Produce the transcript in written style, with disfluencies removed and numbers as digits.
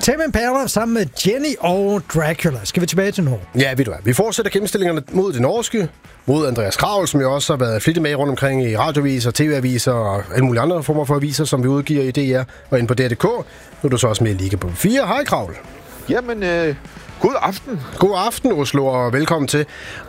Tame Impala sammen med Jenny og Dracula. Skal vi tilbage til Norge? Ja, ved du hvad. Vi fortsætter gennemstillingerne mod det norske, mod Andreas Kravl, som jo også har været flittig med rundt omkring i radioaviser, tv-aviser og alle mulige andre former for aviser, som vi udgiver i DR og ind på DR.dk. Nu er du så også med i Liga på 4. Hej, Kravl. Jamen, god aften. God aften, Oslo, og velkommen til.